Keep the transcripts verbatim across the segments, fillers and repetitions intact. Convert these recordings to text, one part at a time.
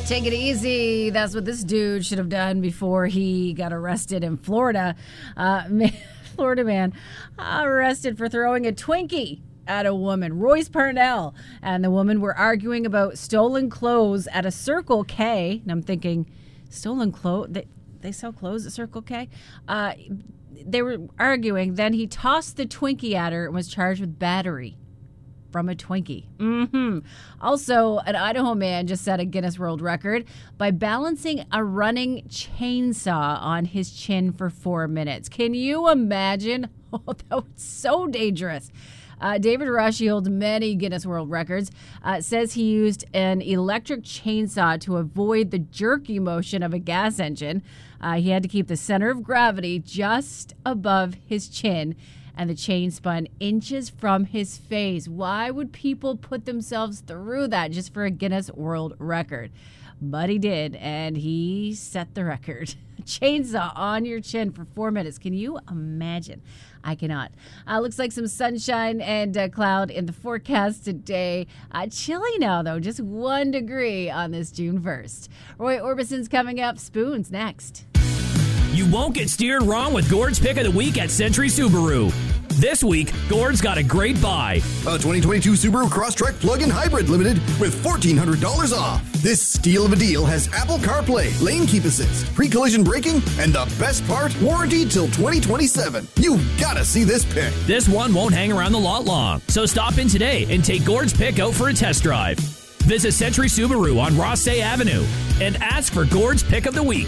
Take it easy. That's what this dude should have done before he got arrested in Florida. Uh, Florida man arrested for throwing a Twinkie at a woman. Royce Parnell and the woman were arguing about stolen clothes at a Circle K. And I'm thinking, stolen clothes? They, they sell clothes at Circle K? Uh, they were arguing. Then he tossed the Twinkie at her and was charged with battery from a Twinkie. Mm-hmm. Also, an Idaho man just set a Guinness World Record by balancing a running chainsaw on his chin for four minutes. Can you imagine? Oh, that was so dangerous. Uh, David Rush, he holds many Guinness World Records, uh, says he used an electric chainsaw to avoid the jerky motion of a gas engine. Uh, he had to keep the center of gravity just above his chin, and the chain spun inches from his face. Why would people put themselves through that just for a Guinness World Record? But he did, and he set the record. Chainsaw on your chin for four minutes. Can you imagine? I cannot. Uh, looks like some sunshine and uh, cloud in the forecast today. Uh, chilly now, though, just one degree on this June first. Roy Orbison's coming up. Spoons next. You won't get steered wrong with Gord's Pick of the Week at Century Subaru. This week, Gord's got a great buy. A twenty twenty-two Subaru Crosstrek Plug-in Hybrid Limited with fourteen hundred dollars off. This steal of a deal has Apple CarPlay, lane keep assist, pre-collision braking, and the best part, warranty till twenty twenty-seven. You've got to see this pick. This one won't hang around the lot long, so stop in today and take Gord's Pick out for a test drive. Visit Century Subaru on Rossay Avenue and ask for Gord's Pick of the Week.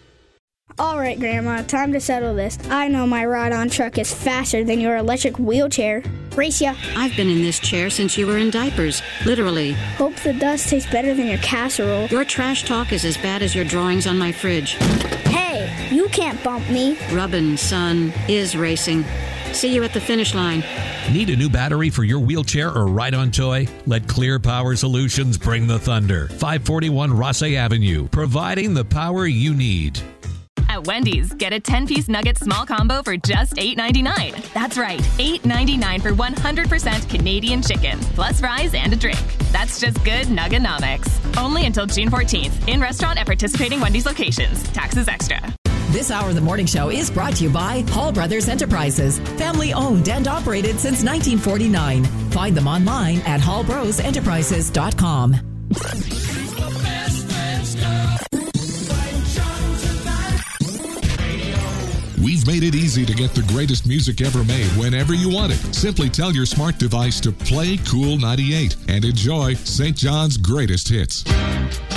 All right, Grandma, time to settle this. I know my ride-on truck is faster than your electric wheelchair. Race ya. I've been in this chair since you were in diapers, literally. Hope the dust tastes better than your casserole. Your trash talk is as bad as your drawings on my fridge. Hey, you can't bump me. Rubbin, son, is racing. See you at the finish line. Need a new battery for your wheelchair or ride-on toy? Let Clear Power Solutions bring the thunder. five forty-one Rossay Avenue, providing the power you need. At Wendy's, get a ten-piece nugget small combo for just eight ninety-nine. That's right, eight ninety-nine for one hundred percent Canadian chicken, plus fries and a drink. That's just good Nugganomics. Only until June fourteenth. In restaurant at participating Wendy's locations. Taxes extra. This hour of the morning show is brought to you by Hall Brothers Enterprises. Family owned and operated since nineteen forty-nine. Find them online at hall bros enterprises dot com. We've made it easy to get the greatest music ever made whenever you want it. Simply tell your smart device to play Cool ninety-eight and enjoy Saint John's greatest hits.